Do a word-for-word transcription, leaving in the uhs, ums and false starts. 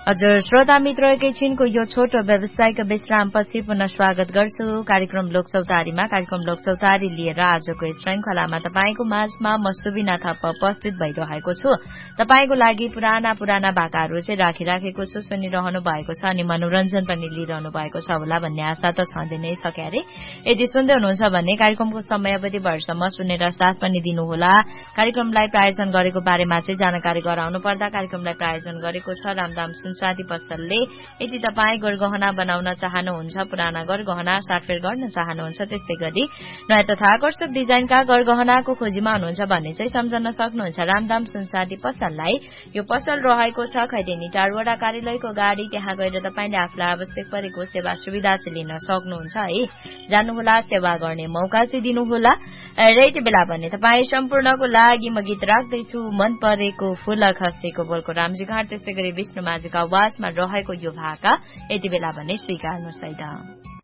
हजुर श्रोता मित्र एकैछिनको यो छोटो व्यावसायिक विश्रामपछि पुनः स्वागत गर्छु कार्यक्रम लोकचौतारीमा। कार्यक्रम लोकचौतारी लिएर आजको श्रृंखलामा तपाईको माझमा म सुबिना थापा उपस्थित भइरहेको छु। तपाईको लागि पुराना पुराना भाकाहरू चाहिँ राखिराखेको छु, सुनिरहनु भएको छ अनि मनोरञ्जन पनि लिइरहनु भएको छ होला भन्ने आशा त छँदै नै छ क्यारे। यदि सुन्दै हुनुहुन्छ भने कार्यक्रमको समयावधि भरसम्म सुनेर साथ पनि दिनुहोला। कार्यक्रमलाई प्रायोजन गरेको बारेमा चाहिँ जानकारी गराउनु पर्दा कार्यक्रमलाई प्रायोजन गरेको छ रामदाम सुनचाँदी पसलले। यदि तपाईँ गरगहना बनाउन चाहनुहुन्छ, पुराना गरगहना साटफेर गर्न चाहनुहुन्छ, त्यस्तै गरी नयाँ तथा आकर्षक डिजाइनका गरगहनाको खोजीमा हुनुहुन्छ भने चाहिँ सम्झन सक्नुहुन्छ रामदाम सुनचाँदी पसललाई। यो पसल रहेको छ खैरेनी टारवटा कार्यालयको गाडी। त्यहाँ गएर तपाईँले आफूलाई आवश्यक परेको सेवा सुविधा चाहिँ लिन सक्नुहुन्छ है। जानुहोला, सेवा गर्ने मौका चाहिँ दिनुहोला। र यति बेला भने तपाईँ सम्पूर्णको लागि म गीत राख्दैछु मन परेको फूल खसेको बोलको रामजी घाट, त्यस्तै गरी विष्णु माझीको आवाजमा रहेको यो भाका यति बेला भने स्वीकार्नुहोस् है त।